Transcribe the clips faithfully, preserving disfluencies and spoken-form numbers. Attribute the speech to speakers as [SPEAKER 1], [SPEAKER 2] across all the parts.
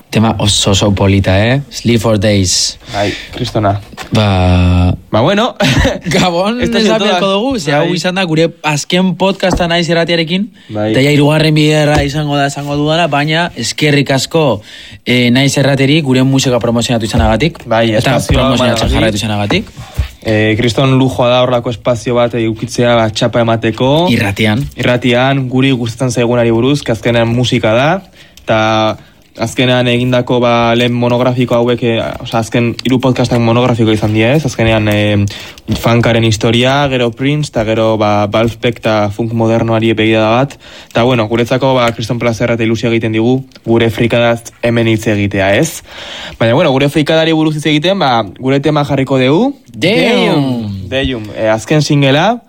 [SPEAKER 1] Tema oso oso polita, eh? Sleep for Days.
[SPEAKER 2] Ai, kristona.
[SPEAKER 1] Ba...
[SPEAKER 2] Ba, bueno.
[SPEAKER 1] Gabon, esan beharko dugu, ze hau izan da gure azken podcasta naiz erratiarekin.
[SPEAKER 2] Bai.
[SPEAKER 1] Eta ja hirugarren biderra izango da esango dudana, baina eskerrik asko eh, naiz errateri gure musika promozionatu izanagatik.
[SPEAKER 2] Bai,
[SPEAKER 1] eta
[SPEAKER 2] espazioa
[SPEAKER 1] promozionatzen
[SPEAKER 2] emanagatik.
[SPEAKER 1] jarraitu izanagatik.
[SPEAKER 2] Eh, kriston lujoa da horrelako espazio bat eukitzea ba, txapa emateko.
[SPEAKER 1] Irratian.
[SPEAKER 2] Irratian, guri gustatzen zaigunari buruz, que azkenean musika da, eta azkenean egindako ba, lehen monografiko hauek, e, oza, azken hiru podcastak monografiko izan dira, ez? Azkenean e, funkaren historia, gero Prince, eta gero ba, Valspek eta funk modernoari begirada bat. Eta bueno, guretzako ba, kriston plazerra eta ilusia egiten digu, gure frikadaz hemen hitz egitea, ez? Baina bueno, gure frikadari buruz hitz egiten, ba, gure tema jarriko dugu.
[SPEAKER 1] Deum!
[SPEAKER 2] Deum, e, azken singela,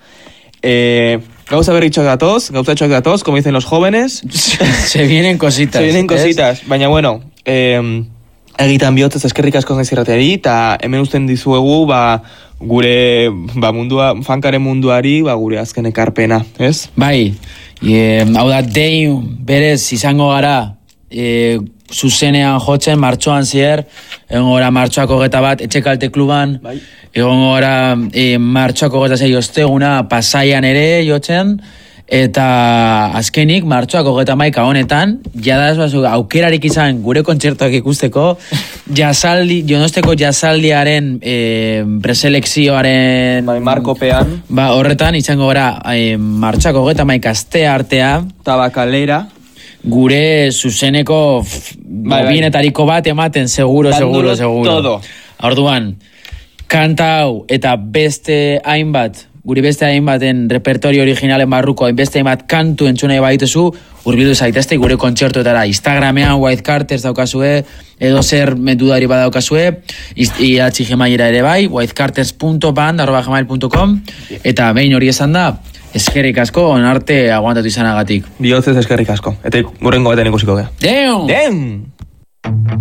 [SPEAKER 2] e, gauza berritxoak datoz, gauzatxoak datoz, como dicen los jóvenes.
[SPEAKER 1] Se vienen cositas.
[SPEAKER 2] Se vienen cositas, ¿es? Baina bueno, eh, egitan bihotzez eskerrik asko naiz irrateari, eta hemen usten dizuegu, ba, gure, ba, mundua, funkaren munduari, ba, gure azken ekarpena, ez?
[SPEAKER 1] Bai, e, hau da, Deum, berez, izango gara, e, zuzenean jotzen, martxoan zier, egon gara martxoako geta bat, etxekalte kluban,
[SPEAKER 2] Bai.
[SPEAKER 1] egon gara e, martxoako geta zei osteguna, Pasaian ere jotzen, eta azkenik martxoako geta maika honetan, jada ez bazu, aukerarik izan gure kontzertuak ikusteko, jasaldi, Donosteko jasaldiaren e, preselekzioaren...
[SPEAKER 2] Bai, markopean.
[SPEAKER 1] Ba, horretan izango gara e, martxoako geta maika aste artea,
[SPEAKER 2] Tabakalera.
[SPEAKER 1] gure zuzeneko
[SPEAKER 2] Bai,
[SPEAKER 1] bobienetariko bat ematen, seguro, seguro,
[SPEAKER 2] Dándolo
[SPEAKER 1] seguro.
[SPEAKER 2] todo.
[SPEAKER 1] Orduan, kanta hau eta beste hainbat, guri beste hainbaten repertorio originalen barruko, beste hainbat kantu entzunei badituzu, hurbildu zaitezte gure kontzertuetara. Instagramean White Carters daukazue, edo zer metudari badaukazue, idatzi gmailera ere bai, whitecarters punto band arroba gmail punto com, eta behin hori esan da, eskerrik asko onarte aguantatu izanagatik.
[SPEAKER 2] Bihotzez eskerrik asko. Eta gurrengo baten ikusiko gea.
[SPEAKER 1] Deum!
[SPEAKER 2] Deum!